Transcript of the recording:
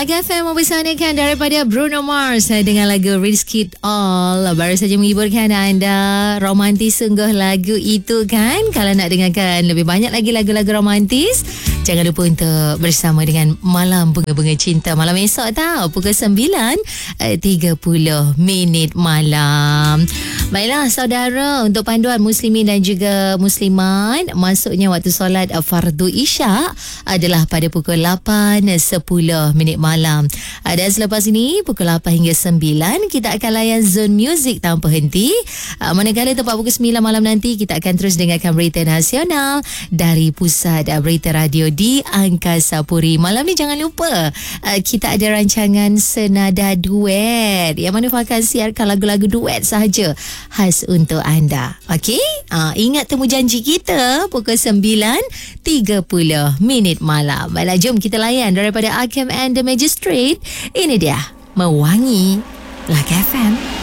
Agak FM mempersanakan daripada Bruno Mars dengan lagu Risk It All. Baru saja menghiburkan anda. Romantis sungguh lagu itu kan. Kalau nak dengarkan lebih banyak lagi lagu-lagu romantis, jangan lupa untuk bersama dengan Malam Bunga-Bunga Cinta. Malam esok tau, pukul 9.30 malam. Baiklah saudara, untuk panduan muslimin dan juga muslimat, masuknya waktu solat fardu isyak adalah pada pukul 8.10 malam. Dan selepas ini pukul 8 hingga 9 kita akan layan Zone Music tanpa henti. Manakala tepat pukul 9 malam nanti kita akan terus dengarkan berita nasional dari Pusat Berita Radio di Angkasa Puri. Malam ni jangan lupa kita ada rancangan Senada Duet yang mana akan siarkan lagu-lagu duet sahaja khas untuk anda. Okey? Ingat temu janji kita pukul 9.30 malam. Baiklah, jom kita layan daripada Hakim and the Magistrate. Ini dia Mewangi Lag FM.